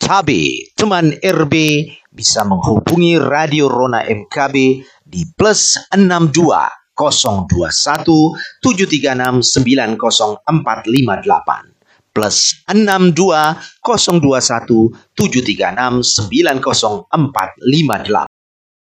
Tabe, teman RB bisa menghubungi Radio Rona MKB di +62 021 736 90458. +62 021 736 90458.